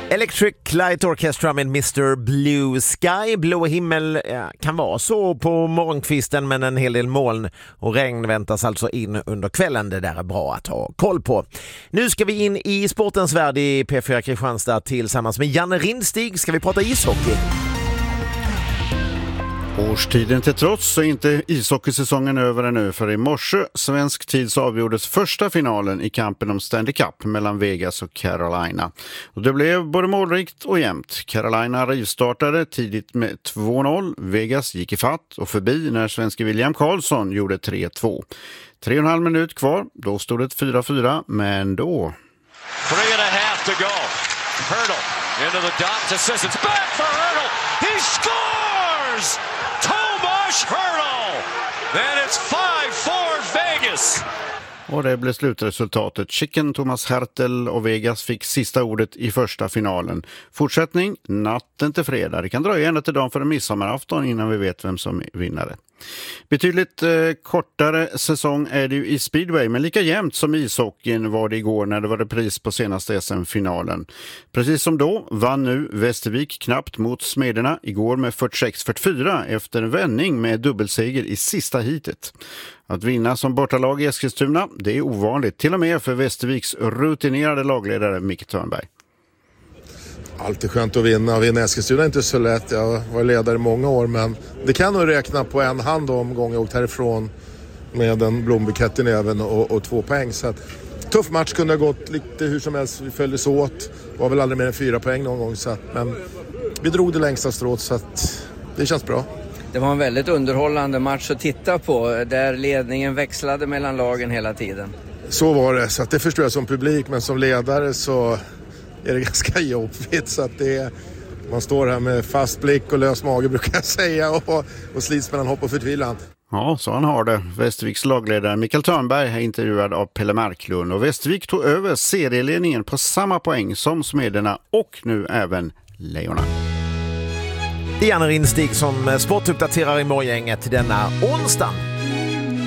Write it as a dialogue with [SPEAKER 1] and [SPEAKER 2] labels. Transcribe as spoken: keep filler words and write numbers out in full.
[SPEAKER 1] Electric Light Orchestra med mister Blue Sky. Blå himmel ja, kan vara så på morgonkvisten, men en hel del moln och regn väntas alltså in under kvällen. Det där är bra att ha koll på. Nu ska vi in i sportens värld i P fyra Kristianstad tillsammans med Janne Rindstig. Ska vi prata ishockey?
[SPEAKER 2] Årstiden till trots så är inte ishockeysäsongen över ännu, för i morse svensk tid så avgjordes första finalen i kampen om Stanley Cup mellan Vegas och Carolina. Och det blev både målrikt och jämnt. Carolina rivstartade tidigt med två noll. Vegas gick i fatt och förbi när svenske William Karlsson gjorde tre två. Tre och en halv minut kvar, då stod det fyra fyra, men då...
[SPEAKER 3] Three and a half to go. Hurdle into the dot to Sissons. Back for Hurdle. He scores! Tomas Hurdle! Then it's five four Vegas.
[SPEAKER 2] Och det blev slutresultatet. Chicken, Thomas Hertel och Vegas fick sista ordet i första finalen. Fortsättning, natten till fredag. Det kan dröja ända till dagen för en midsommarafton innan vi vet vem som är vinnare. Betydligt eh, kortare säsong är det ju i speedway, men lika jämnt som ishockeyn var det igår när det var repris på senaste S M-finalen. Precis som då vann nu Västervik knappt mot Smederna igår med fyrtiosex fyrtiofyra efter en vändning med dubbelseger i sista hitet. Att vinna som bortalag i Eskilstuna, det är ovanligt, till och med för Västerviks rutinerade lagledare Micke Törnberg.
[SPEAKER 4] Alltid skönt att vinna. Vinna Eskilstuna är inte så lätt. Jag var ledare i många år, men det kan nog räkna på en hand om gång jag åkt härifrån med en blombukett i näven och, och två poäng. Så att, tuff match, kunde ha gått lite hur som helst. Vi följdes åt. Var väl aldrig mer än fyra poäng någon gång. Så att, men vi drog det längsta strået, så att det känns bra.
[SPEAKER 5] Det var en väldigt underhållande match att titta på, där ledningen växlade mellan lagen hela tiden.
[SPEAKER 4] Så var det, så att det förstår jag som publik, men som ledare så är det ganska jobbigt, så att det är, man står här med fast blick och lös mage brukar jag säga, och, och slits mellan hopp och förtvivlan.
[SPEAKER 2] Ja, så han har det. Västerviks lagledare Mikael Törnberg är intervjuad av Pelle Marklund, och Västervik tog över serieledningen på samma poäng som Smederna och nu även Lejonen.
[SPEAKER 1] Det är Janne Rindstig som sportuppdaterar i morgongänget denna onsdag.